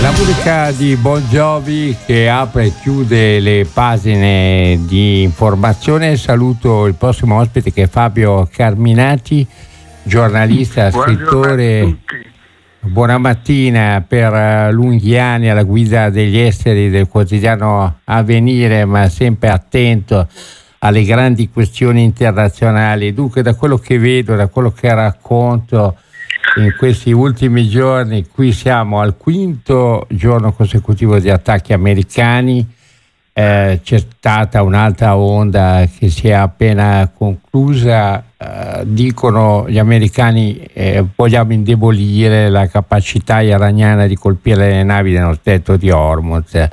La musica di Bon Jovi che apre e chiude le pagine di informazione. Saluto il prossimo ospite che è Fabio Carminati, giornalista, scrittore. Buona mattina, per lunghi anni alla guida degli esteri del quotidiano Avvenire, ma sempre attento alle grandi questioni internazionali. Dunque, da quello che vedo, da quello che racconto in questi ultimi giorni, qui siamo al quinto giorno consecutivo di attacchi americani. C'è stata un'altra onda che si è appena conclusa. Dicono gli americani vogliamo indebolire la capacità iraniana di colpire le navi nello stretto di Hormuz,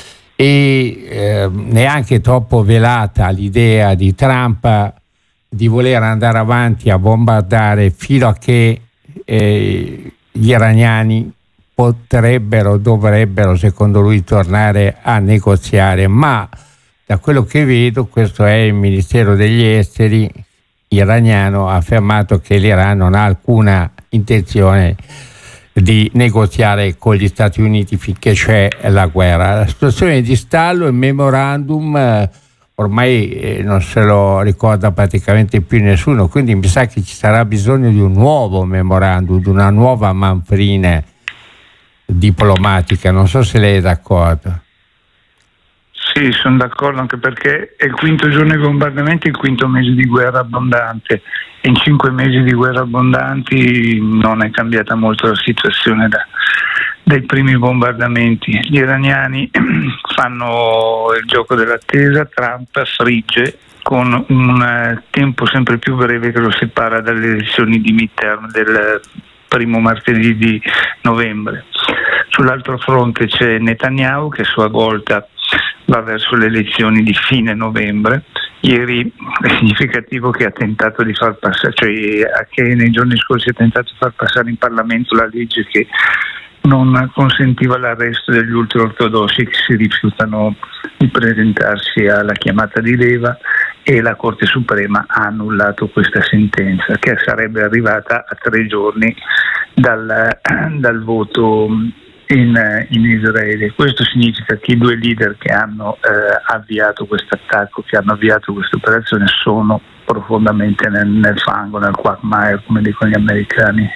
e neanche troppo velata l'idea di Trump di voler andare avanti a bombardare fino a che gli iraniani dovrebbero, secondo lui, tornare a negoziare. Ma da quello che vedo, questo è il Ministero degli Esteri iraniano, ha affermato che l'Iran non ha alcuna intenzione di negoziare con gli Stati Uniti finché c'è la guerra. La situazione di stallo, il memorandum ormai non se lo ricorda praticamente più nessuno, quindi mi sa che ci sarà bisogno di un nuovo memorandum, di una nuova manfrina diplomatica. Non so se lei è d'accordo. Sì, sono d'accordo, anche perché è il quinto giorno di bombardamenti, il quinto mese di guerra abbondante, e in 5 mesi di guerra abbondanti non è cambiata molto la situazione dai primi bombardamenti. Gli iraniani fanno il gioco dell'attesa, Trump frigge con un tempo sempre più breve che lo separa dalle elezioni di midterm del primo martedì di novembre. Sull'altro fronte c'è Netanyahu, che a sua volta va verso le elezioni di fine novembre. Ieri è significativo che ha tentato di far passare, che nei giorni scorsi ha tentato di far passare in Parlamento la legge che non consentiva l'arresto degli ultraortodossi che si rifiutano di presentarsi alla chiamata di leva, e la Corte Suprema ha annullato questa sentenza, che sarebbe arrivata a 3 giorni dal voto in Israele. Questo significa che i 2 leader che hanno avviato questo attacco, che hanno avviato questa operazione, sono profondamente nel fango, nel quagmire, come dicono gli americani.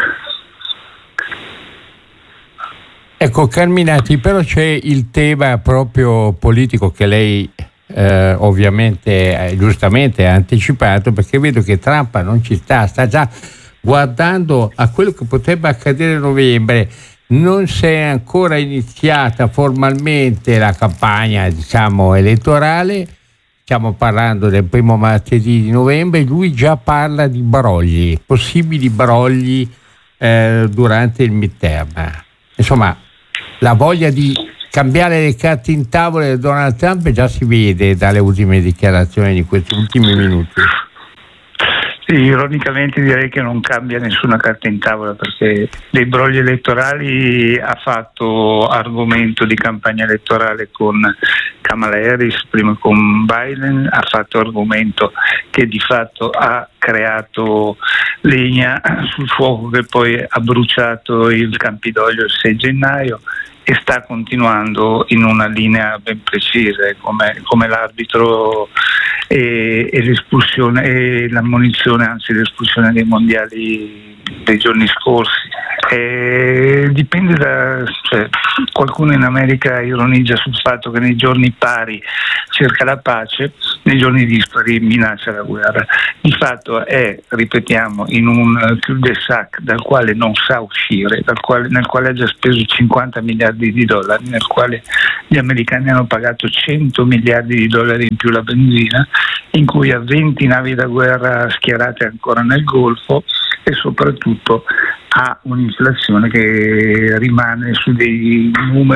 Ecco, Carminati, però c'è il tema proprio politico che lei ovviamente giustamente ha anticipato, perché vedo che Trump non ci sta già guardando a quello che potrebbe accadere a novembre. Non si è ancora iniziata formalmente la campagna, elettorale. Stiamo parlando del primo martedì di novembre. Lui già parla di brogli, possibili brogli durante il midterm. Insomma, la voglia di cambiare le carte in tavola di Donald Trump già si vede dalle ultime dichiarazioni di questi ultimi minuti. Sì, ironicamente direi che non cambia nessuna carta in tavola, perché dei brogli elettorali ha fatto argomento di campagna elettorale con Kamala Harris, prima con Biden, ha fatto argomento che di fatto ha creato legna sul fuoco che poi ha bruciato il Campidoglio il 6 gennaio, e sta continuando in una linea ben precisa, come l'arbitro e l'espulsione e l'ammonizione, anzi l'espulsione dei mondiali dei giorni scorsi. Dipende qualcuno in America ironizza sul fatto che nei giorni pari cerca la pace, nei giorni dispari minaccia la guerra. Di fatto è, ripetiamo, in un cul-de-sac dal quale non sa uscire, nel quale ha già speso 50 miliardi di dollari, nel quale gli americani hanno pagato 100 miliardi di dollari in più la benzina, in cui ha 20 navi da guerra schierate ancora nel Golfo, e soprattutto ha un'inflazione che rimane su dei numeri